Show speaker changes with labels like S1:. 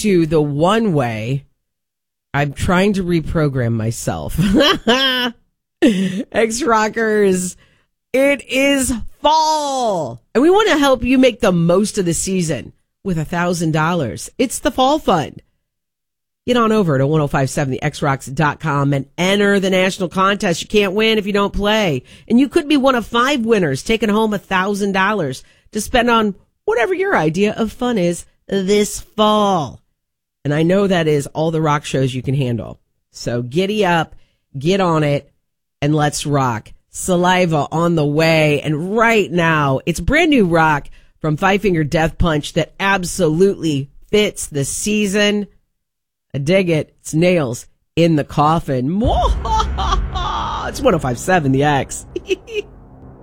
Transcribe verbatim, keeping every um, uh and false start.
S1: to the one way. I'm trying to reprogram myself. X-Rockers, it is fall. And we want to help you make the most of the season with one thousand dollars. It's the Fall Fund. Get on over to ten fifty-seven the x rocks dot com and enter the national contest. You can't win if you don't play. And you could be one of five winners taking home one thousand dollars to spend on whatever your idea of fun is this fall. And I know that is all the rock shows you can handle. So giddy up, get on it, and let's rock. Saliva on the way. And right now, it's brand new rock from Five Finger Death Punch that absolutely fits the season. I dig it. It's Nails in the Coffin. It's ten fifty-seven The X.